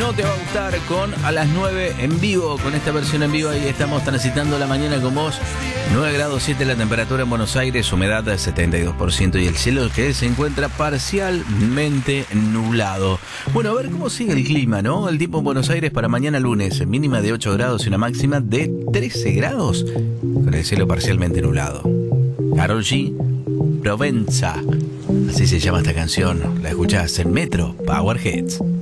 no te va a gustar con A las 9 en vivo, con esta versión en vivo. Ahí estamos transitando la mañana con vos. 9 grados 7 la temperatura en Buenos Aires, humedad del 72% y el cielo que se encuentra parcialmente nublado. Bueno, a ver cómo sigue el clima, ¿no? El tiempo en Buenos Aires para mañana lunes, mínima de 8 grados y una máxima de 13 grados, con el cielo parcialmente nublado. Karol G, Provenza, así se llama esta canción. La escuchás en Metro Power Hits.